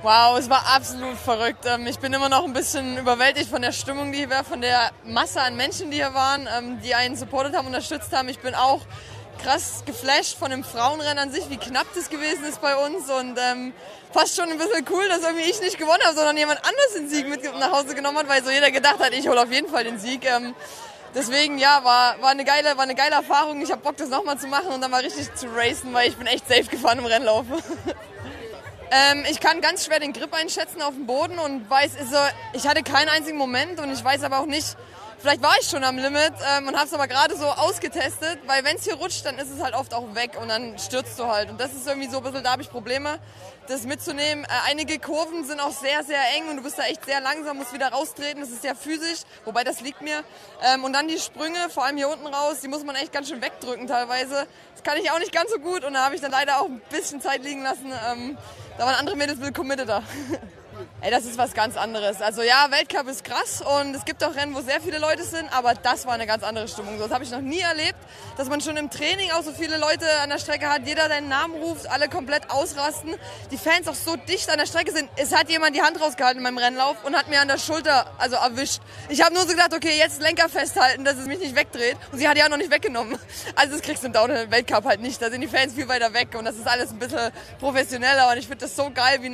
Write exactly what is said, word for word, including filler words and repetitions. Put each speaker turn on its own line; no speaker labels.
Wow, es war absolut verrückt. Ich bin immer noch ein bisschen überwältigt von der Stimmung, die hier war, von der Masse an Menschen, die hier waren, die einen supportet haben, unterstützt haben. Ich bin auch krass geflasht von dem Frauenrennen an sich, wie knapp das gewesen ist bei uns und ähm, fast schon ein bisschen cool, dass irgendwie ich nicht gewonnen habe, sondern jemand anders den Sieg mit nach Hause genommen hat, weil so jeder gedacht hat, ich hole auf jeden Fall den Sieg. Ähm, deswegen, ja, war, war, eine geile, war eine geile Erfahrung. Ich habe Bock, das nochmal zu machen und dann mal richtig zu racen, weil ich bin echt safe gefahren im Rennlauf. ähm, ich kann ganz schwer den Grip einschätzen auf dem Boden und weiß, also, ich hatte keinen einzigen Moment und ich weiß aber auch nicht, vielleicht war ich schon am Limit ähm, und habe es aber gerade so ausgetestet, weil wenn es hier rutscht, dann ist es halt oft auch weg und dann stürzt du halt. Und das ist irgendwie so ein bisschen, da habe ich Probleme, das mitzunehmen. Äh, einige Kurven sind auch sehr, sehr eng und du bist da echt sehr langsam, musst wieder raustreten. Das ist sehr physisch, wobei das liegt mir. Ähm, und dann die Sprünge, vor allem hier unten raus, die muss man echt ganz schön wegdrücken teilweise. Das kann ich auch nicht ganz so gut und da habe ich dann leider auch ein bisschen Zeit liegen lassen. Ähm, da waren andere Mädels ein bisschen committeter. Ey, das ist was ganz anderes. Also ja, Weltcup ist krass und es gibt auch Rennen, wo sehr viele Leute sind, aber das war eine ganz andere Stimmung. Das habe ich noch nie erlebt, dass man schon im Training auch so viele Leute an der Strecke hat, jeder deinen Namen ruft, alle komplett ausrasten. Die Fans auch so dicht an der Strecke sind. Es hat jemand die Hand rausgehalten in meinem Rennlauf und hat mir an der Schulter also erwischt. Ich habe nur so gedacht, okay, jetzt Lenker festhalten, dass es mich nicht wegdreht. Und sie hat ja auch noch nicht weggenommen. Also das kriegst du im Downhill-Weltcup halt nicht. Da sind die Fans viel weiter weg und das ist alles ein bisschen professioneller und ich finde das so geil, wie